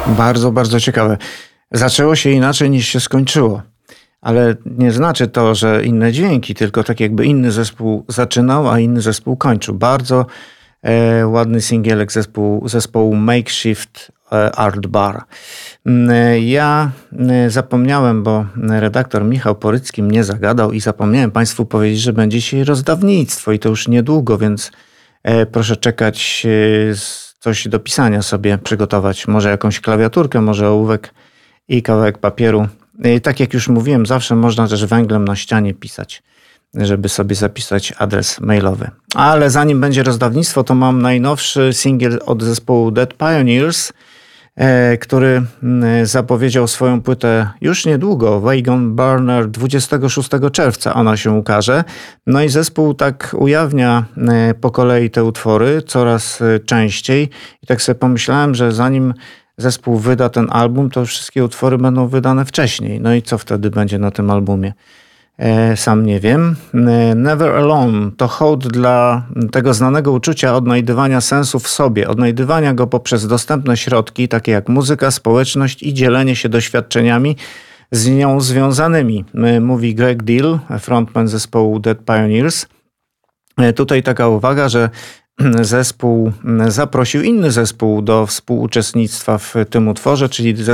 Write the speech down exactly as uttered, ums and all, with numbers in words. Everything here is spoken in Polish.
Bardzo, bardzo ciekawe. Zaczęło się inaczej niż się skończyło. Ale nie znaczy to, że inne dźwięki, tylko tak jakby inny zespół zaczynał, a inny zespół kończył. Bardzo e, ładny singielek zespół, zespołu Makeshift Art Bar. Ja zapomniałem, bo redaktor Michał Porycki mnie zagadał i zapomniałem Państwu powiedzieć, że będzie dzisiaj rozdawnictwo i to już niedługo, więc proszę czekać, coś do pisania sobie przygotować. Może jakąś klawiaturkę, może ołówek i kawałek papieru. I tak jak już mówiłem, zawsze można też węglem na ścianie pisać, żeby sobie zapisać adres mailowy. Ale zanim będzie rozdawnictwo, to mam najnowszy singiel od zespołu Dead Pioneers, który zapowiedział swoją płytę już niedługo, Wagon Burner, dwudziestego szóstego czerwca ona się ukaże. No i zespół tak ujawnia po kolei te utwory coraz częściej. I tak sobie pomyślałem, że zanim zespół wyda ten album, to wszystkie utwory będą wydane wcześniej. No i co wtedy będzie na tym albumie? Sam nie wiem. Never Alone to hołd dla tego znanego uczucia odnajdywania sensu w sobie, odnajdywania go poprzez dostępne środki, takie jak muzyka, społeczność i dzielenie się doświadczeniami z nią związanymi, mówi Greg Deal, frontman zespołu Dead Pioneers. Tutaj taka uwaga, że zespół zaprosił inny zespół do współuczestnictwa w tym utworze, czyli zespół